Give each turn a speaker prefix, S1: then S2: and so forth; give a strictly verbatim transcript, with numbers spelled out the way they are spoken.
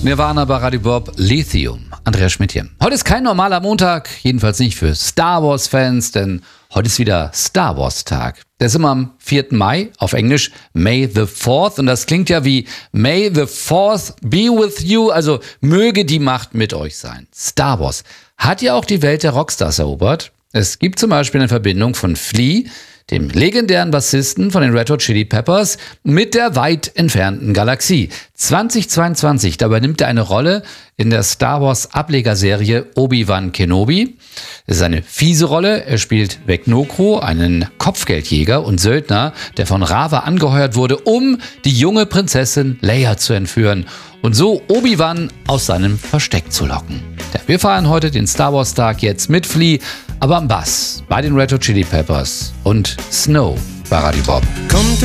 S1: Nirvana bei Radio Bob, Lithium. Andreas Schmidt hier. Heute ist kein normaler Montag, jedenfalls nicht für Star Wars-Fans, denn heute ist wieder Star Wars-Tag. Der ist immer am vierten Mai, auf Englisch May the fourth. Und das klingt ja wie May the fourth be with you, also möge die Macht mit euch sein. Star Wars hat ja auch die Welt der Rockstars erobert. Es gibt zum Beispiel eine Verbindung von Flea, dem legendären Bassisten von den Red Hot Chili Peppers, mit der weit entfernten Galaxie. zweitausendzweiundzwanzig, dabei nimmt er eine Rolle in der Star Wars Ablegerserie Obi-Wan Kenobi. Es ist eine fiese Rolle. Er spielt Vec Nocro, einen Kopfgeldjäger und Söldner, der von Rava angeheuert wurde, um die junge Prinzessin Leia zu entführen und so Obi-Wan aus seinem Versteck zu locken. Ja, wir feiern heute den Star Wars Tag jetzt mit Flea, aber am Bass bei den Red Hot Chili Peppers und Snow bei Radio Bob.
S2: Kommt